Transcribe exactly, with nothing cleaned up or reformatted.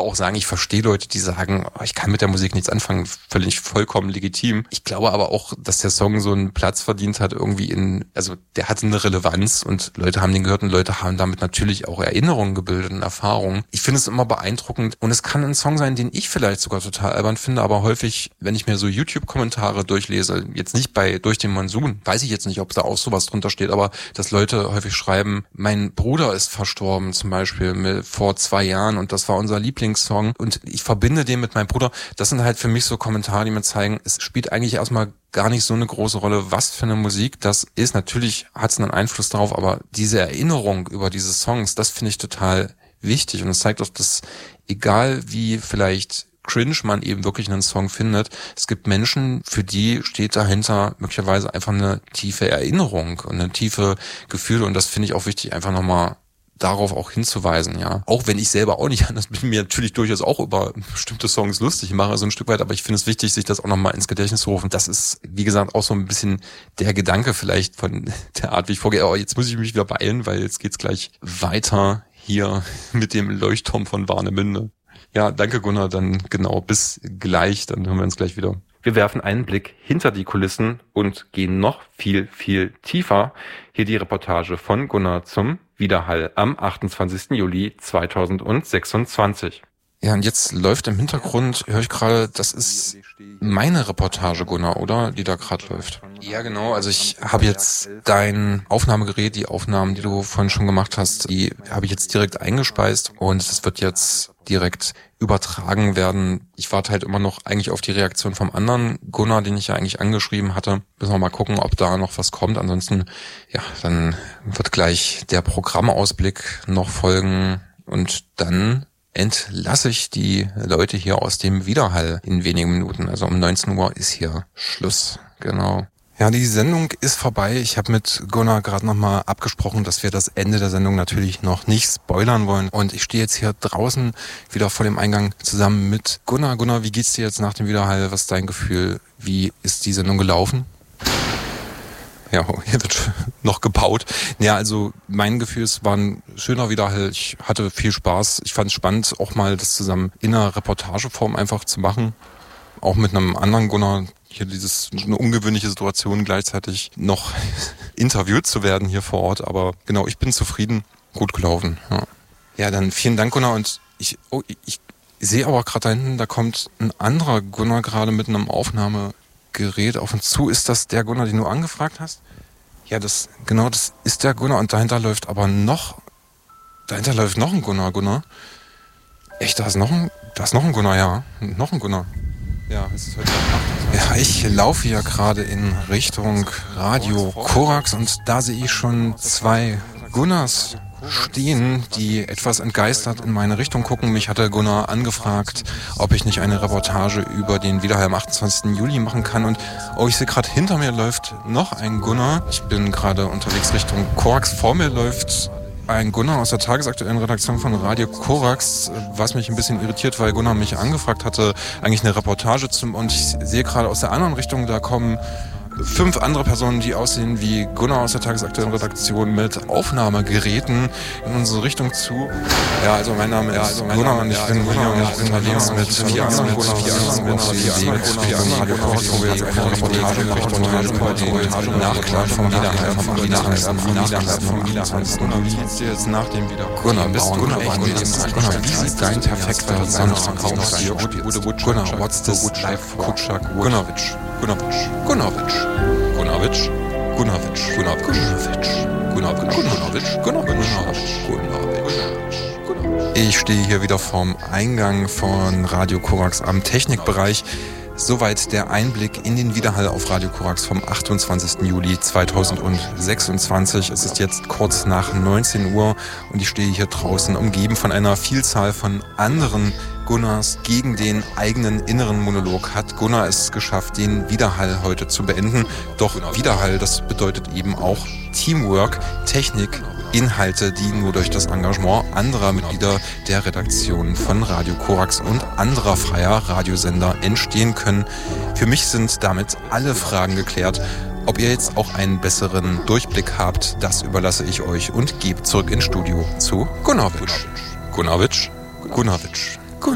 auch sagen, ich verstehe Leute, die sagen, oh, ich kann mit der Musik nichts anfangen, völlig vollkommen legitim. Ich glaube aber auch, dass der Song so einen Platz verdient hat irgendwie in, also der hatte eine Relevanz und Leute haben den gehört und Leute haben damit natürlich auch Erinnerungen gebildet und Erfahrungen. Ich finde es immer beeindruckend und es kann ein Song sein, den ich vielleicht sogar total albern finde, aber häufig, wenn ich mir so YouTube-Kommentare durchlese, jetzt nicht bei Durch den Monsun, weiß ich jetzt nicht, ob da auch sowas drunter steht, aber dass Leute häufig schreiben, mein Bruder ist verstorben zum Beispiel vor zwei Jahren und das war unser Lieblingssong und ich verbinde den mit meinem Bruder. Das sind halt für mich so Kommentare, die mir zeigen, es spielt eigentlich erstmal gar nicht so eine große Rolle, was für eine Musik das ist. Natürlich hat es einen Einfluss darauf, aber diese Erinnerung über diese Songs, das finde ich total wichtig und es zeigt auch, dass egal wie vielleicht cringe man eben wirklich einen Song findet, es gibt Menschen, für die steht dahinter möglicherweise einfach eine tiefe Erinnerung und eine tiefe Gefühle und das finde ich auch wichtig, einfach nochmal darauf auch hinzuweisen, ja. Auch wenn ich selber auch nicht anders bin, mir natürlich durchaus auch über bestimmte Songs lustig mache, so ein Stück weit, aber ich finde es wichtig, sich das auch nochmal ins Gedächtnis zu rufen. Das ist, wie gesagt, auch so ein bisschen der Gedanke vielleicht von der Art, wie ich vorgehe. Aber jetzt muss ich mich wieder beeilen, weil jetzt geht's gleich weiter hier mit dem Leuchtturm von Warnemünde. Ja, danke Gunnar, dann genau, bis gleich, dann hören wir uns gleich wieder. Wir werfen einen Blick hinter die Kulissen und gehen noch viel, viel tiefer. Hier die Reportage von Gunnar zum Widerhall am achtundzwanzigsten Juli zweitausendsechsundzwanzig. Ja, und jetzt läuft im Hintergrund, höre ich gerade, das ist meine Reportage, Gunnar, oder? Die da gerade läuft. Ja, genau. Also ich habe jetzt dein Aufnahmegerät, die Aufnahmen, die du vorhin schon gemacht hast, die habe ich jetzt direkt eingespeist und es wird jetzt direkt übertragen werden. Ich warte halt immer noch eigentlich auf die Reaktion vom anderen Gunnar, den ich ja eigentlich angeschrieben hatte. Müssen wir mal gucken, ob da noch was kommt. Ansonsten, ja, dann wird gleich der Programmausblick noch folgen und dann entlasse ich die Leute hier aus dem Widerhall in wenigen Minuten. Also um neunzehn Uhr ist hier Schluss. Genau. Ja, die Sendung ist vorbei. Ich habe mit Gunnar gerade nochmal abgesprochen, dass wir das Ende der Sendung natürlich noch nicht spoilern wollen. Und ich stehe jetzt hier draußen wieder vor dem Eingang zusammen mit Gunnar. Gunnar, wie geht's dir jetzt nach dem Widerhall? Was ist dein Gefühl? Wie ist die Sendung gelaufen? Ja, hier wird noch gebaut. Ja, also mein Gefühl, es war ein schöner Widerhall. Ich hatte viel Spaß. Ich fand es spannend, auch mal das zusammen in einer Reportageform einfach zu machen. Auch mit einem anderen Gunnar. Hier dieses eine ungewöhnliche Situation, gleichzeitig noch interviewt zu werden hier vor Ort. Aber genau, ich bin zufrieden. Gut gelaufen. Ja, ja dann vielen Dank, Gunnar. Und ich, oh, ich sehe aber gerade da hinten, da kommt ein anderer Gunnar gerade mit einem Aufnahmegerät auf uns zu. Ist das der Gunnar, den du angefragt hast? Ja, das genau, das ist der Gunnar. Und dahinter läuft aber noch, dahinter läuft noch ein Gunnar, Gunnar. Echt, da ist noch ein, da ist noch ein Gunnar, ja. Noch ein Gunnar. Ja, es ist heute ja, ich laufe hier gerade in Richtung Radio Korax und da sehe ich schon zwei Gunnars stehen, die etwas entgeistert in meine Richtung gucken. Mich hatte Gunnar angefragt, ob ich nicht eine Reportage über den Widerhall am achtundzwanzigsten Juli machen kann. Und oh, ich sehe gerade, hinter mir läuft noch ein Gunnar. Ich bin gerade unterwegs Richtung Korax. Vor mir läuft ein Gunnar aus der tagesaktuellen Redaktion von Radio Korax, was mich ein bisschen irritiert, weil Gunnar mich angefragt hatte, eigentlich eine Reportage zum, und ich sehe gerade aus der anderen Richtung, da kommen fünf andere Personen, die aussehen wie Gunnar aus der tagesaktuellen Redaktion mit Aufnahmegeräten in unsere Richtung zu. Ja, also mein Name ja, also ist Gunnar Name, und ich ja, bin Gunnar und ich bin unterwegs mit vier anderen Gunnar, vier anderen Radio Korax, wo wir eine Reportage Reportage über den Nachklang vom Widerhall vom achtundzwanzigsten Juli. Wie geht's dir jetzt nach dem Widerhall? Gunnar, bist du Gunnar, Gunnar, wie sieht dein perfekter Sonntag aus? Gunnar, what's this life for? Gunnarwitsch, Gunnarwitsch, Gunnarwitsch. Gunnarwitsch, Gunnarwitsch, Gunnarwitsch, Gunnarwitsch, Gunnarwitsch, Gunnarwitsch, Gunnarwitsch. Ich stehe hier wieder vorm Eingang von Radio Korax am Technikbereich. Soweit der Einblick in den Widerhall auf Radio Korax vom achtundzwanzigsten Juli zweitausendsechsundzwanzig. Es ist jetzt kurz nach neunzehn Uhr und ich stehe hier draußen umgeben von einer Vielzahl von anderen Gunnars. Gegen den eigenen inneren Monolog hat Gunnar es geschafft, den Widerhall heute zu beenden. Doch Widerhall, das bedeutet eben auch Teamwork, Technik, Inhalte, die nur durch das Engagement anderer Mitglieder der Redaktion von Radio Korax und anderer freier Radiosender entstehen können. Für mich sind damit alle Fragen geklärt. Ob ihr jetzt auch einen besseren Durchblick habt, das überlasse ich euch und gebe zurück ins Studio zu Gunnarwitsch. Gunnarwitsch, Gunnarwitsch.